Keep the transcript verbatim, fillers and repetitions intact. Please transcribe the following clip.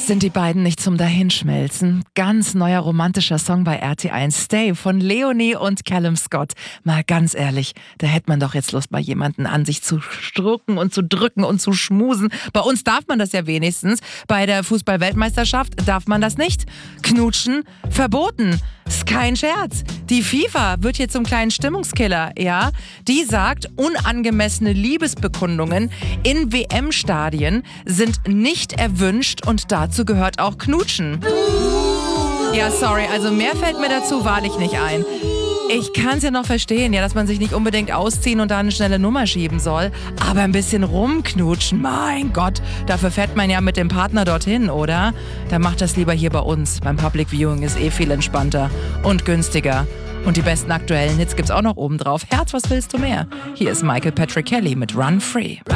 Sind die beiden nicht zum Dahinschmelzen? Ganz neuer romantischer Song bei R T eins, Stay von Leonie und Callum Scott. Mal ganz ehrlich, da hätte man doch jetzt Lust, mal jemanden an sich zu strucken und zu drücken und zu schmusen. Bei uns darf man das ja wenigstens. Bei der Fußball-Weltmeisterschaft darf man das nicht. Knutschen verboten. Ist kein Scherz. Die FIFA wird hier zum kleinen Stimmungskiller, ja? Die sagt, unangemessene Liebesbekundungen in W M-Stadien sind nicht erwünscht und dazu gehört auch Knutschen. Ja, sorry, also mehr fällt mir dazu wahrlich nicht ein. Ich kann es ja noch verstehen, ja, dass man sich nicht unbedingt ausziehen und da eine schnelle Nummer schieben soll. Aber ein bisschen rumknutschen, mein Gott, dafür fährt man ja mit dem Partner dorthin, oder? Dann macht das lieber hier bei uns. Beim Public Viewing ist eh viel entspannter und günstiger. Und die besten aktuellen Hits gibt's auch noch oben drauf. Herz, was willst du mehr? Hier ist Michael Patrick Kelly mit Run Free.